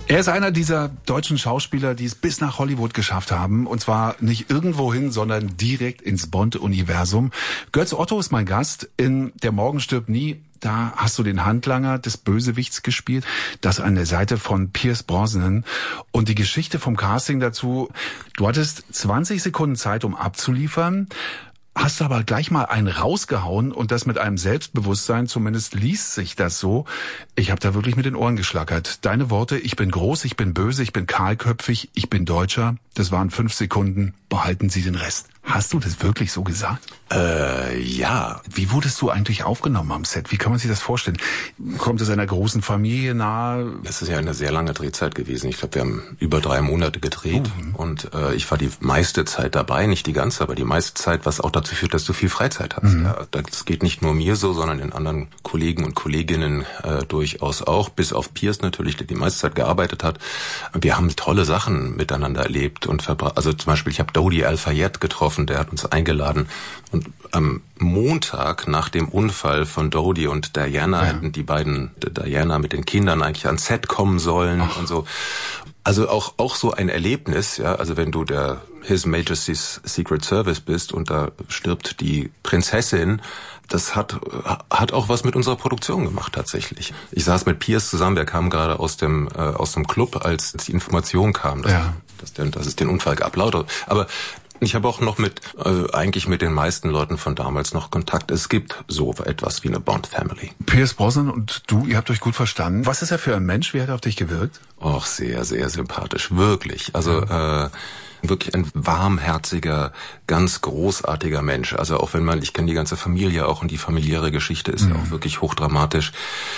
Er ist einer dieser deutschen Schauspieler, die es bis nach Hollywood geschafft haben. Und zwar nicht irgendwohin, sondern direkt ins Bond-Universum. Götz Otto ist mein Gast in Der Morgen stirbt nie. Da hast du den Handlanger des Bösewichts gespielt. Das an der Seite von Pierce Brosnan. Und die Geschichte vom Casting dazu. Du hattest 20 Sekunden Zeit, um abzuliefern. Hast aber gleich mal einen rausgehauen und das mit einem Selbstbewusstsein, zumindest liest sich das so. Ich habe da wirklich mit den Ohren geschlackert. Deine Worte, ich bin groß, ich bin böse, ich bin kahlköpfig, ich bin Deutscher. Das waren 5 Sekunden, behalten Sie den Rest. Hast du das wirklich so gesagt? Ja. Wie wurdest du eigentlich aufgenommen am Set? Wie kann man sich das vorstellen? Kommt es einer großen Familie nahe? Das ist ja eine sehr lange Drehzeit gewesen. Ich glaube, wir haben über 3 Monate gedreht und ich war die meiste Zeit dabei, nicht die ganze, aber die meiste Zeit, was auch dazu führt, dass du viel Freizeit hast. Ja, das geht nicht nur mir so, sondern den anderen Kollegen und Kolleginnen durchaus auch, bis auf Pierce natürlich, der die meiste Zeit gearbeitet hat. Wir haben tolle Sachen miteinander erlebt und also zum Beispiel, ich habe Dodi Al-Fayed getroffen, der hat uns eingeladen und am Montag nach dem Unfall von Dodi und Diana hätten die beiden, Diana mit den Kindern eigentlich ans Set kommen sollen und so. Also auch so ein Erlebnis, ja, also wenn du der His Majesty's Secret Service bist und da stirbt die Prinzessin, das hat auch was mit unserer Produktion gemacht tatsächlich. Ich saß mit Pierce zusammen, wir kamen gerade aus dem Club, als die Information kam, dass es den Unfall gab, lauter. Aber ich habe auch noch eigentlich mit den meisten Leuten von damals noch Kontakt. Es gibt so etwas wie eine Bond-Family. Pierce Brosnan und du, ihr habt euch gut verstanden. Was ist er für ein Mensch? Wie hat er auf dich gewirkt? Och, sehr, sehr sympathisch. Wirklich. Also, wirklich ein warmherziger, ganz großartiger Mensch. Also auch ich kenne die ganze Familie auch und die familiäre Geschichte ist ja auch wirklich hochdramatisch.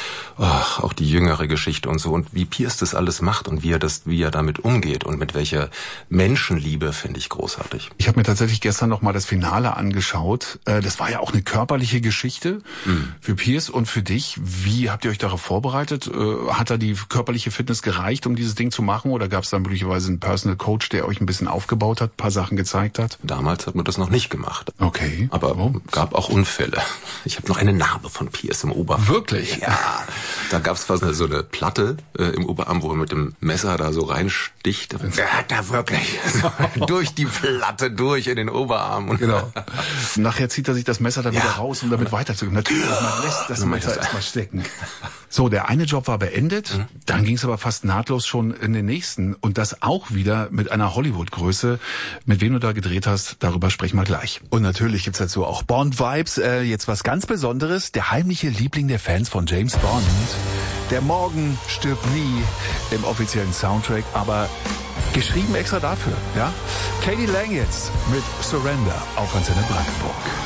Auch die jüngere Geschichte und so. Und wie Pierce das alles macht und wie er damit umgeht und mit welcher Menschenliebe, finde ich großartig. Ich habe mir tatsächlich gestern noch mal das Finale angeschaut. Das war ja auch eine körperliche Geschichte für Pierce und für dich. Wie habt ihr euch darauf vorbereitet? Hat da die körperliche Fitness gereicht, um dieses Ding zu machen? Oder gab es da möglicherweise einen Personal Coach, der euch ein bisschen aufgebaut hat, ein paar Sachen gezeigt hat? Damals hat man das noch nicht gemacht. Okay. Aber gab auch Unfälle. Ich habe noch eine Narbe von Pierce im Oberarm. Wirklich? Ja. Da gab's fast so eine Platte im Oberarm, wo er mit dem Messer da so reinsticht. Er hat da wirklich durch die Platte durch in den Oberarm. Und genau. Nachher zieht er sich das Messer dann wieder raus, um damit weiterzugehen. Natürlich, man lässt das Messer erstmal stecken. So, der eine Job war beendet, dann ging es aber fast nahtlos schon in den nächsten. Und das auch wieder mit einer Hollywood-Größe. Mit wem du da gedreht hast, darüber sprechen wir gleich. Und natürlich gibt's dazu auch Bond-Vibes. Jetzt was ganz Besonderes, der heimliche Liebling der Fans von James Bond. Der Morgen stirbt nie im offiziellen Soundtrack, aber geschrieben extra dafür, ja? K.D. Lang jetzt mit Surrender auf Antenne Brandenburg.